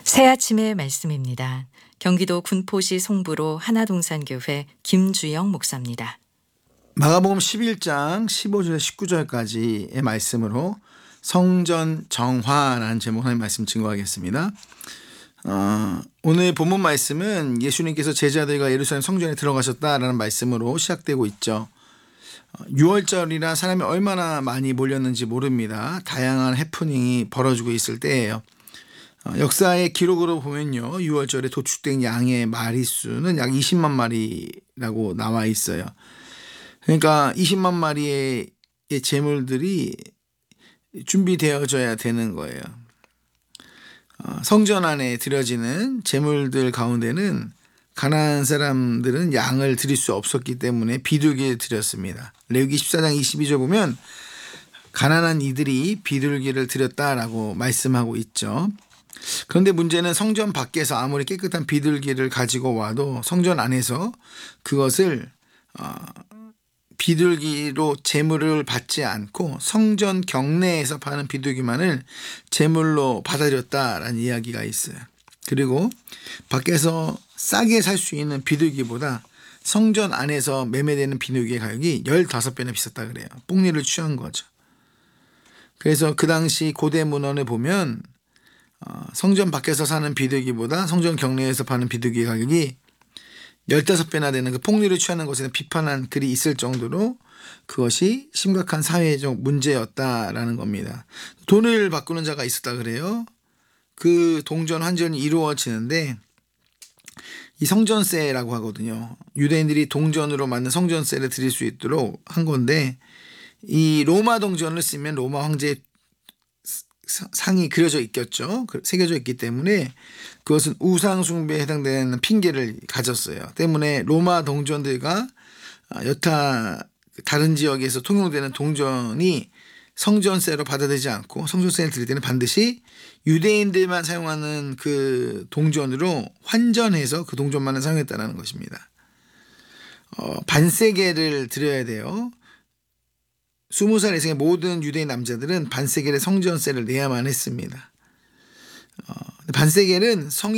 새아침의 말씀입니다. 경기도 군포시 송부로 하나동산교회 김주영 목사입니다. 마가복음 11장 15절에서 19절까지의 말씀으로 성전 정화라는 제목 하나의 말씀 증거하겠습니다. 오늘 본문 말씀은 예수님께서 제자들과 예루살렘 성전에 들어가셨다라는 말씀으로 시작되고 있죠. 6월절이라 사람이 얼마나 많이 몰렸는지 모릅니다. 다양한 해프닝이 벌어지고 있을 때예요. 역사의 기록으로 보면요, 6월절에 도축된 양의 마리수는 약 20만 마리라고 나와 있어요. 그러니까 20만 마리의 제물들이 준비되어져야 되는 거예요. 성전 안에 드려지는 제물들 가운데는 가나안 사람들은 양을 드릴 수 없었기 때문에 비둘기를 드렸습니다. 레위기 14장 22절 보면 가난한 이들이 비둘기를 드렸다라고 말씀하고 있죠. 그런데 문제는 성전 밖에서 아무리 깨끗한 비둘기를 가지고 와도 성전 안에서 그것을 비둘기로 제물을 받지 않고 성전 경내에서 파는 비둘기만을 제물로 받아들였다라는 이야기가 있어요. 그리고 밖에서 싸게 살 수 있는 비둘기보다 성전 안에서 매매되는 비둘기의 가격이 15배나 비쌌다 그래요. 뽕리를 취한 거죠. 그래서 그 당시 고대 문헌에 보면 성전 밖에서 사는 비둘기보다 성전 경내에서 파는 비둘기 가격이 15배나 되는 그 폭리를 취하는 것에 대한 비판한 글이 있을 정도로 그것이 심각한 사회적 문제였다라는 겁니다. 돈을 바꾸는 자가 있었다 그래요. 그 동전 환전이 이루어지는데 이 성전세라고 하거든요. 유대인들이 동전으로 만든 성전세를 드릴 수 있도록 한 건데 이 로마 동전을 쓰면 로마 황제의 상이 그려져 있겠죠. 새겨져 있기 때문에 그것은 우상 숭배에 해당되는 핑계를 가졌어요. 때문에 로마 동전들과 여타 다른 지역에서 통용되는 동전이 성전세로 받아들이지 않고 성전세를 드릴 때는 반드시 유대인들만 사용하는 그 동전으로 환전해서 그 동전만을 사용했다는 것입니다. 반세계를 드려야 돼요. 20살 이상의 모든 유대인 남자들은 반세겔의 성전세를 내야만 했습니다. 반세겔은